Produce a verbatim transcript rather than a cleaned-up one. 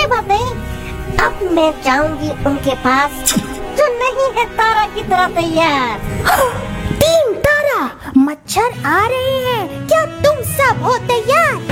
बात नहीं, अब मैं जाऊंगी उनके पास जो नहीं है तारा की तरह तैयार। टीम तारा, मच्छर आ रहे हैं, क्या तुम सब हो तैयार?